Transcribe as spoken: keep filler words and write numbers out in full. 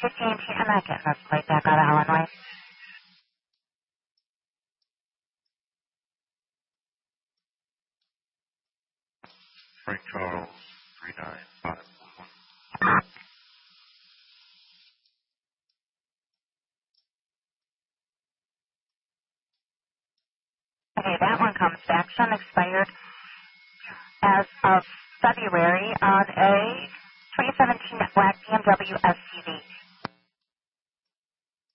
fifteen, I'm not getting this plate back out of Illinois. Frank Charles, three nine five. Okay, that one comes back. Some expired as of February on a twenty seventeen black B M W S U V.